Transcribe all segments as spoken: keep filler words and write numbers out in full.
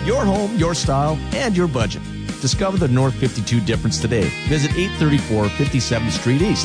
Your home, your style, and your budget. Discover the North fifty-two difference today. Visit eight thirty-four fifty-seventh Street East.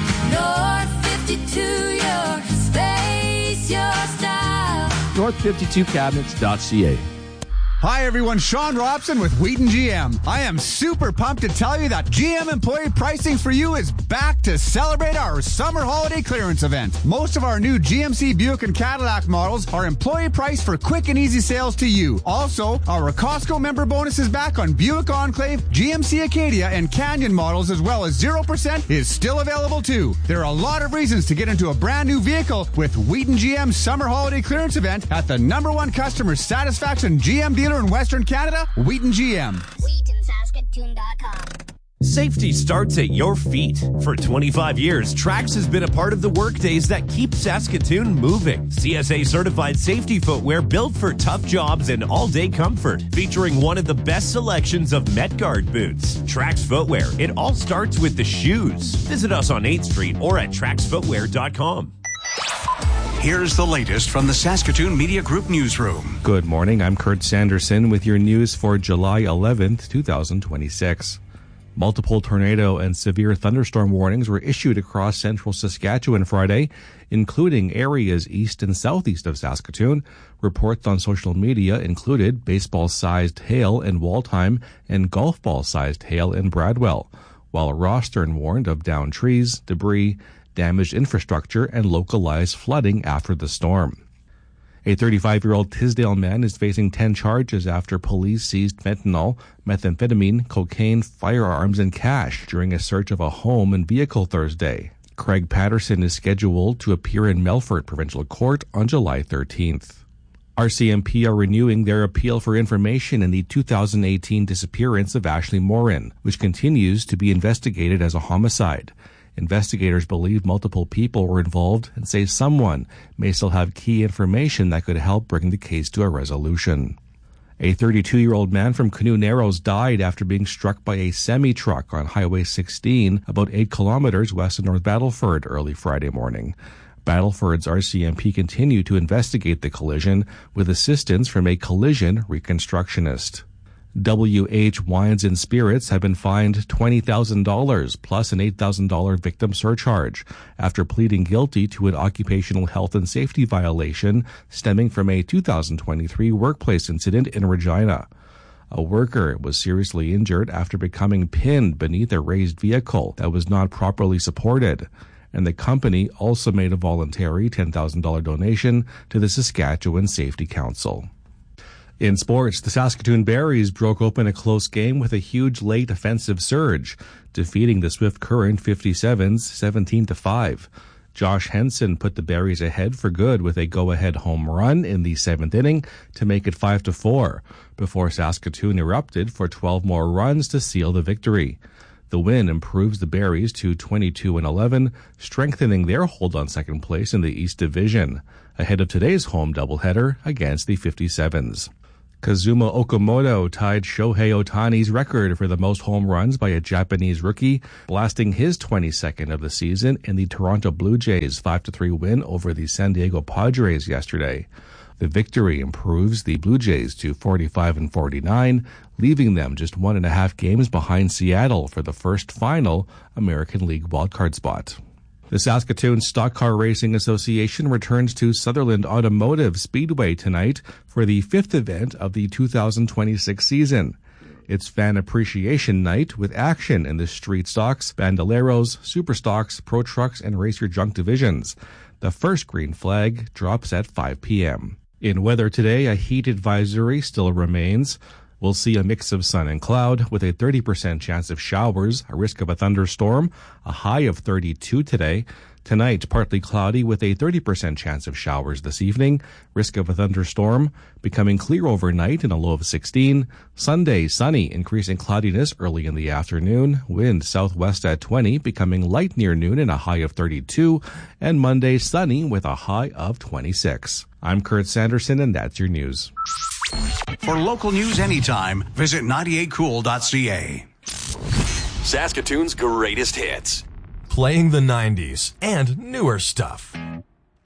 North fifty-two, your space, your style. north fifty-two cabinets dot c a. Hi everyone, Sean Robson with Wheaton G M. I am super pumped to tell you that G M Employee Pricing for You is back to celebrate our summer holiday clearance event. Most of our new G M C Buick and Cadillac models are employee priced for quick and easy sales to you. Also, our Costco member bonus is back on Buick Enclave, G M C Acadia, and Canyon models, as well as zero percent is still available too. There are a lot of reasons to get into a brand new vehicle with Wheaton G M's summer holiday clearance event at the number one customer satisfaction G M dealer in Western Canada, Wheaton G M. Wheaton Saskatoon dot com. Safety starts at your feet. For twenty-five years, Trax has been a part of the workdays that keep Saskatoon moving. C S A-certified safety footwear built for tough jobs and all-day comfort, featuring one of the best selections of MetGuard boots. Trax Footwear, it all starts with the shoes. Visit us on eighth Street or at trax footwear dot com. Here's the latest from the Saskatoon Media Group newsroom. Good morning. I'm Kurt Sanderson with your news for July eleventh, twenty twenty-six. Multiple tornado and severe thunderstorm warnings were issued across central Saskatchewan Friday, including areas east and southeast of Saskatoon. Reports on social media included baseball-sized hail in Waltheim and golf ball-sized hail in Bradwell, while Rostern warned of downed trees, debris, damaged infrastructure, and localized flooding after the storm. A thirty-five-year-old Tisdale man is facing ten charges after police seized fentanyl, methamphetamine, cocaine, firearms, and cash during a search of a home and vehicle Thursday. Craig Patterson is scheduled to appear in Melfort Provincial Court on July thirteenth. R C M P are renewing their appeal for information in the two thousand eighteen disappearance of Ashley Morin, which continues to be investigated as a homicide. Investigators believe multiple people were involved and say someone may still have key information that could help bring the case to a resolution. A thirty-two-year-old man from Canoe Narrows died after being struck by a semi-truck on Highway sixteen about eight kilometers west of North Battleford early Friday morning. Battleford's R C M P continue to investigate the collision with assistance from a collision reconstructionist. W H Wines and Spirits have been fined twenty thousand dollars plus an eight thousand dollars victim surcharge after pleading guilty to an occupational health and safety violation stemming from a two thousand twenty-three workplace incident in Regina. A worker was seriously injured after becoming pinned beneath a raised vehicle that was not properly supported, and the company also made a voluntary ten thousand dollars donation to the Saskatchewan Safety Council. In sports, the Saskatoon Berries broke open a close game with a huge late offensive surge, defeating the Swift Current fifty-sevens seventeen to five. Josh Henson put the Berries ahead for good with a go-ahead home run in the seventh inning to make it five to four, before Saskatoon erupted for twelve more runs to seal the victory. The win improves the Berries to twenty-two and eleven, strengthening their hold on second place in the East Division, ahead of today's home doubleheader against the fifty-sevens. Kazuma Okamoto tied Shohei Ohtani's record for the most home runs by a Japanese rookie, blasting his twenty-second of the season in the Toronto Blue Jays' five to three win over the San Diego Padres yesterday. The victory improves the Blue Jays to forty-five and forty-nine, leaving them just one and a half games behind Seattle for the first final American League wildcard spot. The Saskatoon Stock Car Racing Association returns to Sutherland Automotive Speedway tonight for the fifth event of the two thousand twenty-six season. It's Fan Appreciation Night with action in the Street Stocks, Bandoleros, Super Stocks, Pro Trucks, and Racer Junk divisions. The first green flag drops at five p.m. In weather today, a heat advisory still remains. We'll see a mix of sun and cloud with a thirty percent chance of showers, a risk of a thunderstorm, a high of thirty-two today. Tonight, partly cloudy with a thirty percent chance of showers this evening, risk of a thunderstorm, becoming clear overnight and a low of sixteen. Sunday, sunny, increasing cloudiness early in the afternoon, wind southwest at twenty, becoming light near noon and a high of thirty-two, and Monday, sunny with a high of twenty-six. I'm Kurt Sanderson, and that's your news. For local news anytime, visit ninety-eight cool dot c a. Saskatoon's greatest hits. Playing the nineties and newer stuff.